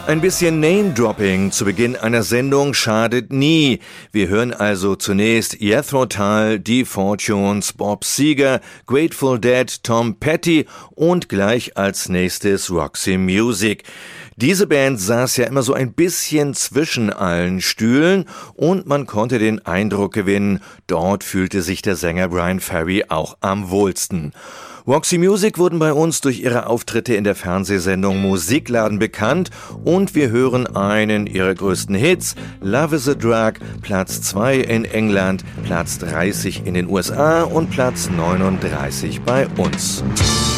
Ein bisschen Name-Dropping zu Beginn einer Sendung schadet nie. Wir hören also zunächst Jethro Tull, Die Fortunes, Bob Seger, Grateful Dead, Tom Petty und gleich als nächstes Roxy Music. Diese Band saß ja immer so ein bisschen zwischen allen Stühlen und man konnte den Eindruck gewinnen, dort fühlte sich der Sänger Bryan Ferry auch am wohlsten. Roxy Music wurden bei uns durch ihre Auftritte in der Fernsehsendung Musikladen bekannt und wir hören einen ihrer größten Hits, Love is a Drug, Platz 2 in England, Platz 30 in den USA und Platz 39 bei uns.